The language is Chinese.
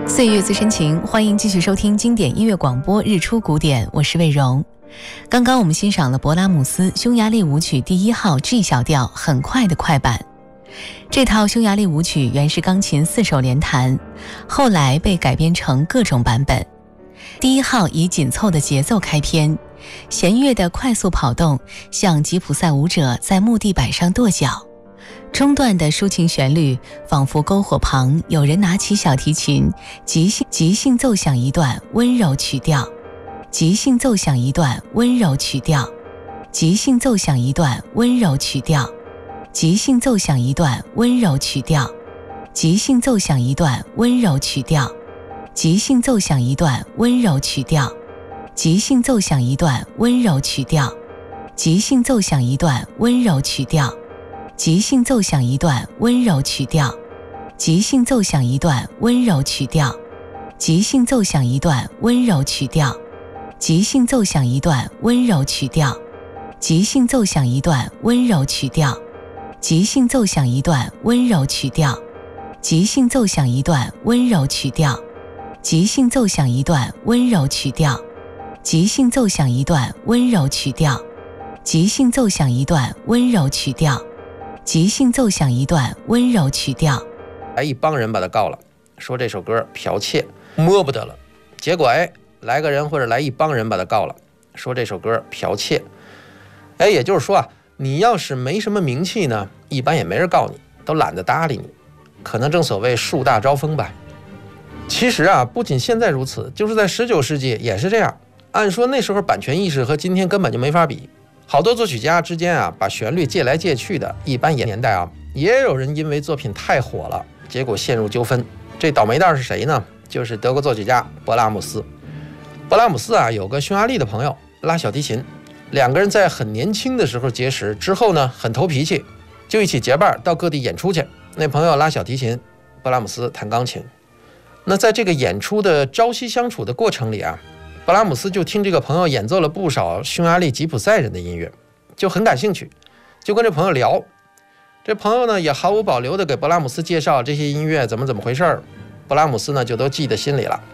岁月最深情，欢迎继续收听经典音乐广播日出古典，我是魏荣。刚刚我们欣赏了勃拉姆斯匈牙利舞曲第1号 G 小调很快的快板。这套匈牙利舞曲原是钢琴4手联弹，后来被改编成各种版本。第1号以紧凑的节奏开篇，弦乐的快速跑动像吉普赛舞者在木地板上跺脚，中段的抒情旋律仿佛篝火旁有人拿起小提琴，即兴奏响一段温柔曲调，即兴奏响一段温柔曲调，即兴奏响一段温柔曲调，即兴奏响一段温柔曲调，即兴奏响一段温柔曲调，即兴奏响一段温柔曲调，即兴奏响一段温柔曲调，即兴奏响一段温柔曲调，即兴奏响一段温柔曲调，即兴奏响一段温柔曲调，即兴奏响一段温柔曲调，即兴奏响一段温柔曲调，即兴奏响一段温柔曲调，即兴奏响一段温柔曲调，即兴奏响一段温柔曲调，即兴奏响一段温柔曲调，即兴奏响一段温柔曲调，即兴奏响一段温柔曲调，即兴奏响一段温柔曲调。 一帮人把他告了，说这首歌剽窃摸不得了。结果来个人或者来一帮人把他告了，说这首歌剽窃。也就是说你要是没什么名气呢，一般也没人告你，都懒得搭理你，可能正所谓树大招风吧。其实不仅现在如此，就是在19世纪也是这样。按说那时候版权意识和今天根本就没法比，好多作曲家之间把旋律借来借去的，一般年代也有人因为作品太火了，结果陷入纠纷。这倒霉蛋是谁呢？就是德国作曲家勃拉姆斯。勃拉姆斯有个匈牙利的朋友拉小提琴，两个人在很年轻的时候结识，之后呢很投脾气，就一起结伴到各地演出去。那朋友拉小提琴，勃拉姆斯弹钢琴。那在这个演出的朝夕相处的过程里勃拉姆斯就听这个朋友演奏了不少匈牙利吉普赛人的音乐，就很感兴趣，就跟这朋友聊。这朋友呢也毫无保留地给勃拉姆斯介绍这些音乐怎么回事，勃拉姆斯呢就都记在心里了。